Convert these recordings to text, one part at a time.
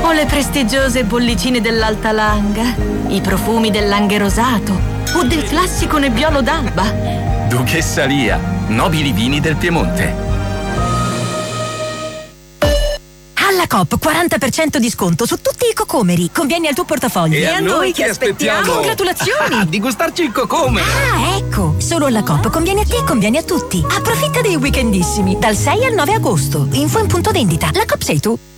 O le prestigiose bollicine dell'Alta Langa, i profumi dell'Anghe-Rosato o del classico Nebbiolo d'Alba. Duchessa Lia, nobili vini del Piemonte. Alla Coop 40% di sconto su tutti i cocomeri. Conviene al tuo portafoglio. E a noi che aspettiamo? Congratulazioni! Di gustarci il cocome! Ah, ecco! Solo alla Coop conviene a te e conviene a tutti. Approfitta dei weekendissimi dal 6 al 9 agosto. Info in punto vendita. La Coop sei tu.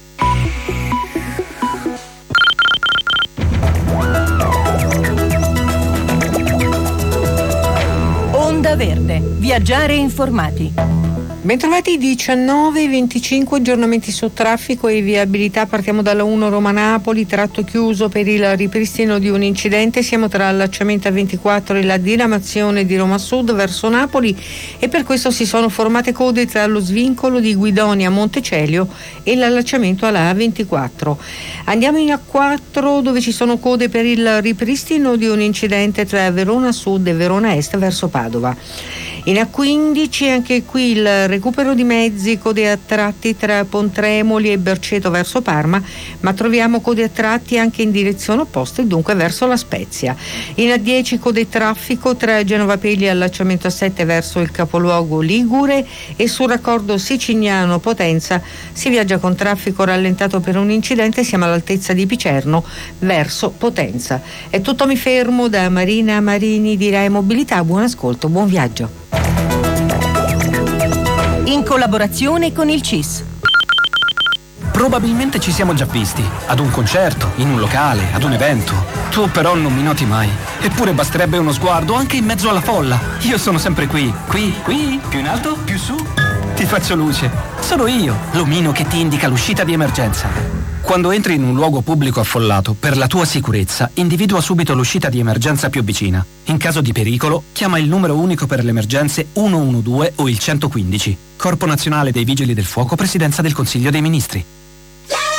Onda Verde. Viaggiare informati. Bentrovati 19:25, aggiornamenti su traffico e viabilità. Partiamo dalla 1 Roma-Napoli, tratto chiuso per il ripristino di un incidente. Siamo tra allacciamento A24 e la diramazione di Roma Sud verso Napoli e per questo si sono formate code tra lo svincolo di Guidonia Montecelio e l'allacciamento alla A24. Andiamo in A4 dove ci sono code per il ripristino di un incidente tra Verona Sud e Verona Est verso Padova. In A15 anche qui il recupero di mezzi, code a tratti tra Pontremoli e Berceto verso Parma, ma troviamo code a tratti anche in direzione opposta e dunque verso La Spezia. In A10 code traffico tra Genova Pegli e allacciamento A7 verso il capoluogo Ligure e sul raccordo Sicignano Potenza si viaggia con traffico rallentato per un incidente, siamo all'altezza di Picerno verso Potenza. È tutto, mi fermo. Da Marina Marini di Rai Mobilità, buon ascolto, buon viaggio. In collaborazione con il CIS. Probabilmente ci siamo già visti, ad un concerto, in un locale, ad un evento. Tu però non mi noti mai. Eppure basterebbe uno sguardo anche in mezzo alla folla. Io sono sempre qui, più in alto, più su. Ti faccio luce. Sono io, l'omino che ti indica l'uscita di emergenza. Quando entri in un luogo pubblico affollato, per la tua sicurezza, individua subito l'uscita di emergenza più vicina. In caso di pericolo, chiama il numero unico per le emergenze 112 o il 115. Corpo Nazionale dei Vigili del Fuoco, Presidenza del Consiglio dei Ministri.